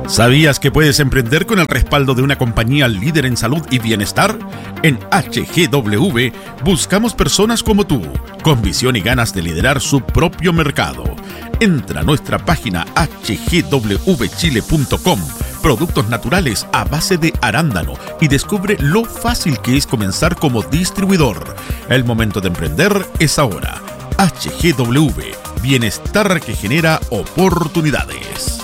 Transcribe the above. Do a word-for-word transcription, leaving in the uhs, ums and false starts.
¿Sabías que puedes emprender con el respaldo de una compañía líder en salud y bienestar? En H G W buscamos personas como tú, con visión y ganas de liderar su propio mercado. Entra a nuestra página h g w chile punto com, productos naturales a base de arándano, y descubre lo fácil que es comenzar como distribuidor. El momento de emprender es ahora. H G W, bienestar que genera oportunidades.